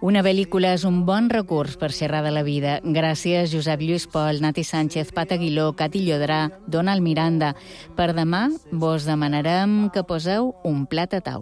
Una pel·lícula és un bon recurs per xerrar de la vida. Gràcies, Josep Lluís Pol, Nati Sánchez, Pat Aguiló, Cati Llodrà, Donald Miranda. Per demà vos demanarem que poseu un plat a taula.